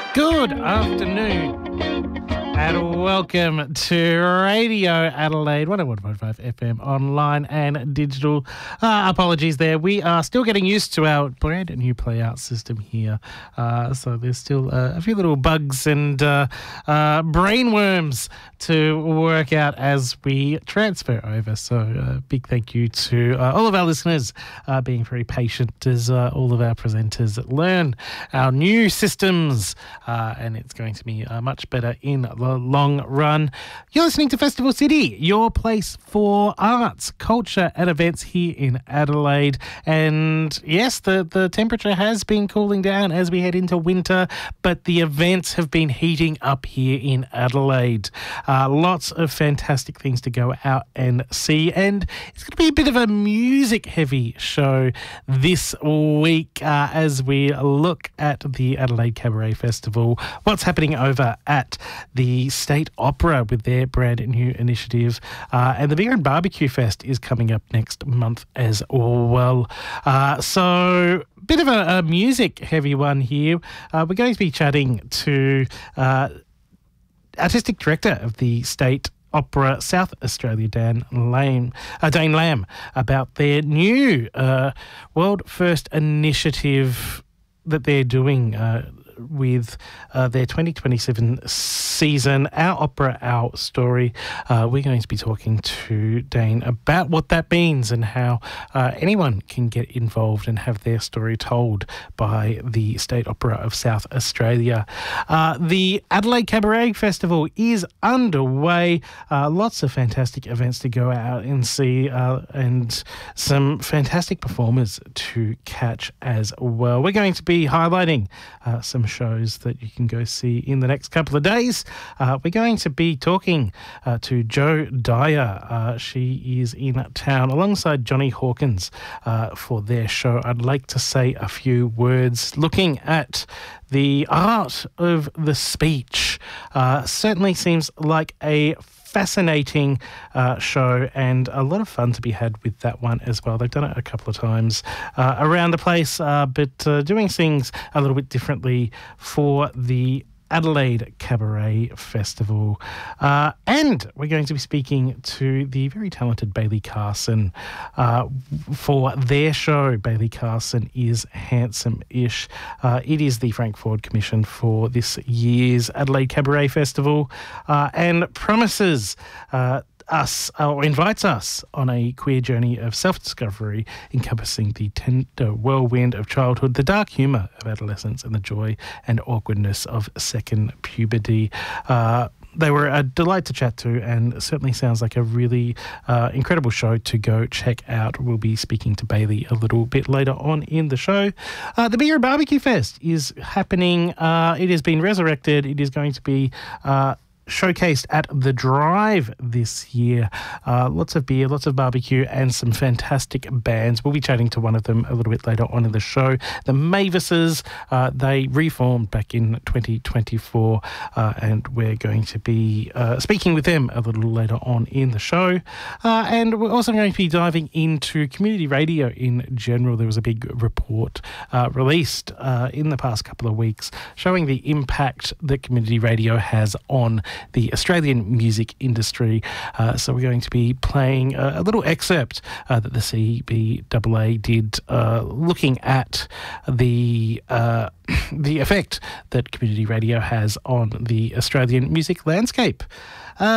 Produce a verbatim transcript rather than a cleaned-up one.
Good afternoon and welcome to Radio Adelaide, one oh one point five F M online and digital. Uh, apologies there. We are still getting used to our brand new playout system here. Uh, so there's still uh, a few little bugs and uh, uh, brainworms to work out as we transfer over. So uh, big thank you to uh, all of our listeners uh, being very patient as uh, all of our presenters learn our new systems. Uh, and it's going to be uh, much better in the long run. You're listening to Festival City, your place for arts, culture and events here in Adelaide. And yes, the, the temperature has been cooling down as we head into winter, but the events have been heating up here in Adelaide. Uh, lots of fantastic things to go out and see. And it's going to be a bit of a music-heavy show this week uh, as we look at the Adelaide Cabaret Festival. What's happening over at the State Opera with their brand new initiative. Uh, and the Beer and Barbecue Fest is coming up next month as well. Uh, so, bit of a, a music-heavy one here. Uh, we're going to be chatting to uh, Artistic Director of the State Opera South Australia, Dan Lamb, uh, Dane Lamb, about their new uh, World First initiative that they're doing uh, with uh, their twenty twenty-seven season, Our Opera, Our Story. Uh, we're going to be talking to Dane about what that means and how uh, anyone can get involved and have their story told by the State Opera of South Australia. Uh, the Adelaide Cabaret Festival is underway. Uh, lots of fantastic events to go out and see uh, and some fantastic performers to catch as well. We're going to be highlighting uh, some shows that you can go see in the next couple of days. Uh, we're going to be talking uh, to Jo Dyer. Uh, she is in town alongside Johnny Hawkins uh, for their show. I'd like to say a few words looking at the art of the speech. Uh, certainly seems like a fascinating uh, show and a lot of fun to be had with that one as well. They've done it a couple of times uh, around the place, uh, but uh, doing things a little bit differently for the Adelaide Cabaret Festival. Uh, and we're going to be speaking to the very talented Bailey Carson uh, for their show. Bailey Carson is Handsome-ish. Uh, it is the Frank Ford Commission for this year's Adelaide Cabaret Festival uh, and promises uh, us or invites us on a queer journey of self-discovery encompassing the tender whirlwind of childhood, the dark humour of adolescence and the joy and awkwardness of second puberty. Uh, They were a delight to chat to and certainly sounds like a really uh, incredible show to go check out. We'll be speaking to Bailey a little bit later on in the show. Uh, the Beer and Barbecue Fest is happening. Uh, it has been resurrected. It is going to be Uh, showcased at The Drive this year. Uh, lots of beer, lots of barbecue, and some fantastic bands. We'll be chatting to one of them a little bit later on in the show. The Mavises, uh, they reformed back in twenty twenty-four, uh, and we're going to be uh, speaking with them a little later on in the show. Uh, and we're also going to be diving into community radio in general. There was a big report uh, released uh, in the past couple of weeks showing the impact that community radio has on the Australian music industry. Uh, so we're going to be playing a, a little excerpt uh, that the C B A A did uh, looking at the uh, the effect that community radio has on the Australian music landscape.